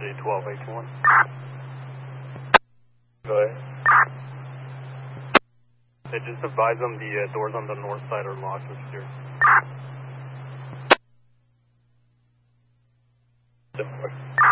RJ 1281. Go ahead. Hey, just advise them the doors on the north side are locked and secured.